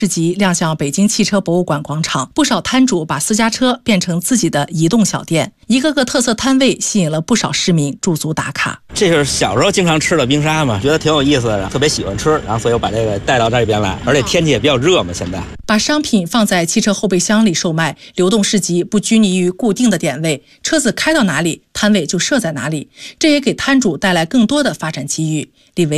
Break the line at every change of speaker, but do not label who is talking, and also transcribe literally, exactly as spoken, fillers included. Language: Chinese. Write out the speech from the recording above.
市集亮相北京汽车博物馆广场，不少摊主把私家车变成自己的移动小店，一个个特色摊位吸引了不少市民驻足打卡。
这是小时候经常吃的冰沙嘛，觉得挺有意思的，特别喜欢吃，然后所以我把这个带到这边来，而且天气也比较热嘛，现在。
把商品放在汽车后备箱里售卖，流动市集不拘泥于固定的点位，车子开到哪里，摊位就设在哪里，这也给摊主带来更多的发展机遇。李维